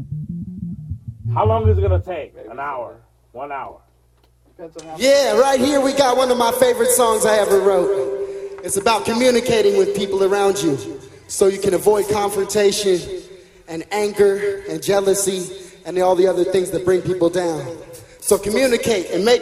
How long is it gonna take? An hour? 1 hour? Yeah, right here we got one of my favorite songs I ever wrote. It's about communicating with people around you so you can avoid confrontation and anger and jealousy and all the other things that bring people down. So communicate and make